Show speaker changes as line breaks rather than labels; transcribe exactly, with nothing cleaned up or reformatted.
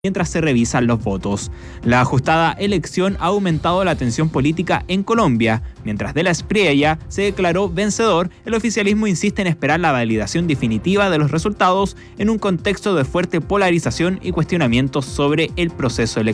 mientras se revisan los votos. La ajustada elección ha aumentado la tensión política en Colombia. Mientras de la Espriella se declaró vencedor, el oficialismo insiste en esperar la validación definitiva de los resultados en un contexto de fuerte polarización y cuestionamientos sobre el proceso electoral.